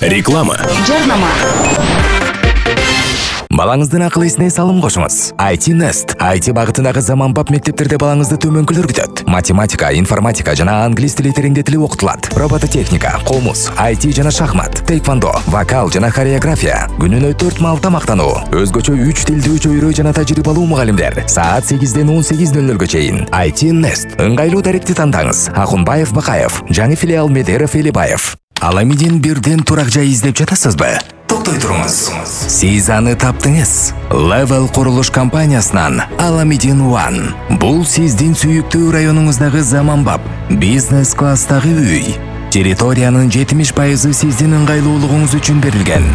Реклама. Жарнама. Балаңыздын акыл эсине салым кошуңуз. IT Nest. IT багытындагы заманбап мектептерде балаңызды төмөнкүлөр күтөт. Математика, информатика жана англис тили тереңдетилип окутулат. Робототехника, комуз, IT жана шахмат, тейквондо, вокал жана хореография. Күнүнө 4 маал тамактануу. Өзгөчө 3 тилди чөйрө жана тажрыйбалуу мугалимдер. Саат 8ден 18:00га чейин. IT Nest. Ыңгайлуу даректи тандаңыз. Акунбаев Бакаев, жаңы филиал Медеров Элибаев. Аламидин бирден турак жай издеп жатасызбы? Токтой туруңуз. Сиз аны таптыңыз. Level курулуш компаниясынан Аламидин One. Бул сиздин сүйүктүү районуңуздагы заманбап бизнес класстагы үй. Территориянын 70% сиздин ыңгайлуулугуңуз үчүн берилген.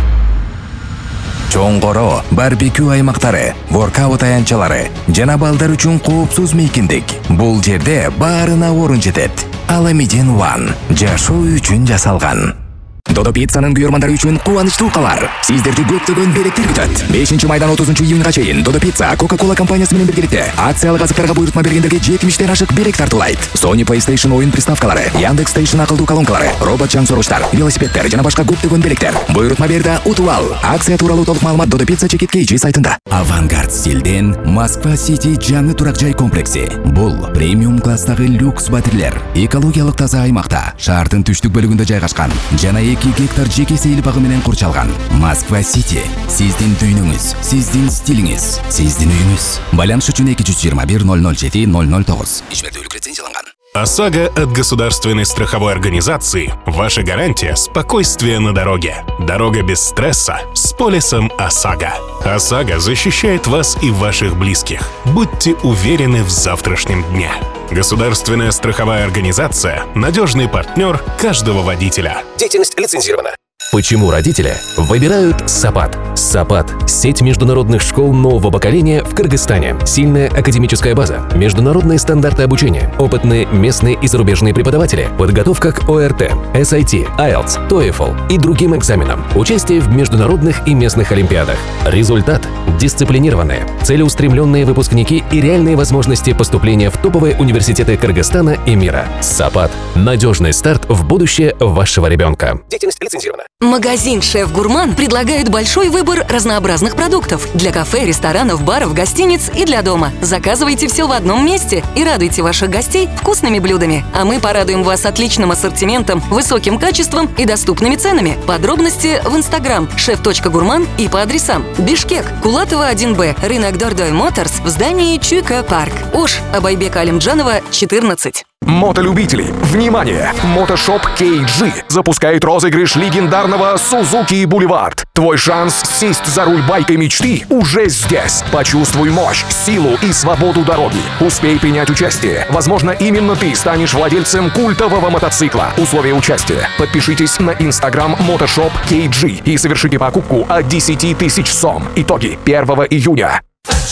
Чоңгоро, барбекю аймактары, воркаут аянтчалары жана балдар үчүн коопсуз мейкиндик. Бул жерде баарына орун жетет. Аламидин One. Жашоо үчүн жасалган. Додо пиццанын күйөрмандары үчүн кубанычтуу кабар. Сиздерди көптөгөн белектер күтөт. 5-майдан 30-июнга чейин Додо Pizza Coca-Cola компаниясы менен биргеликте акциялык азыктарга буйрутма бергендерге 70ден ашык белек тартуулайт. Sony PlayStation oyun приставкалары, Яндекс Station акылдуу колонкалары, робот жан соргучтар, велосипедтер жана башка көптөгөн белектер. Буйрутма бер да утуп ал. Акция тууралуу толук маалымат Додо Pizza Чекит сайтында. Авангард стилден Москва Сити жаңы турак жай комплекси. Бул премиум класстагы люкс батирлер. Экологиялык таза аймакта, шаардын түштүк бөлүгүндө жайгашкан. Жана 2 гектар жеке сейил багы менен курчалган. Москва Сити. Сиздин дүйнөңүз, сиздин стилиңиз, сиздин үйүңүз. Байланыш үчүн 221 007 009. Ишмердүүлүк лицензияланган. ОСАГО от государственной страховой организации – ваша гарантия спокойствия на дороге. Дорога без стресса с полисом ОСАГО. ОСАГО защищает вас и ваших близких. Будьте уверены в завтрашнем дне. Государственная страховая организация – надежный партнер каждого водителя. Деятельность лицензирована. Почему родители выбирают САПАТ? САПАТ – сеть международных школ нового поколения в Кыргызстане. Сильная академическая база, международные стандарты обучения, опытные местные и зарубежные преподаватели, подготовка к ОРТ, SAT, IELTS, TOEFL и другим экзаменам, участие в международных и местных олимпиадах. Результат – дисциплинированные, целеустремленные выпускники и реальные возможности поступления в топовые университеты Кыргызстана и мира. САПАТ – надежный старт в будущее вашего ребенка. Деятельность лицензирована. Магазин «Шеф Гурман» предлагает большой выбор разнообразных продуктов для кафе, ресторанов, баров, гостиниц и для дома. Заказывайте все в одном месте и радуйте ваших гостей вкусными блюдами. А мы порадуем вас отличным ассортиментом, высоким качеством и доступными ценами. Подробности в Instagram chef.gurman и по адресам: Бишкек, Кулатова 1Б, рынок Дордой Моторс в здании Чуйка Парк, Ош, Абайбека Алимджанова, 14. Мотолюбители, внимание! Мотошоп KG запускает розыгрыш легендарного Suzuki Boulevard. Твой шанс сесть за руль байка мечты уже здесь. Почувствуй мощь, силу и свободу дороги. Успей принять участие. Возможно, именно ты станешь владельцем культового мотоцикла. Условия участия. Подпишитесь на Instagram Мотошоп KG и совершите покупку от 10 000 сом. Итоги 1 июня.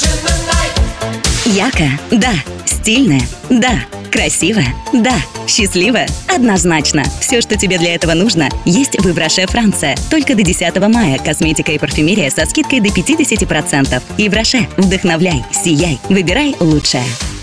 Ярко? Да. Стильно? Да. Красиво? Да. Счастливо? Однозначно. Все, что тебе для этого нужно, есть в Ивраше Франция. Только до 10 мая косметика и парфюмерия со скидкой до 50%. Ивраше. Вдохновляй, сияй, выбирай лучшее.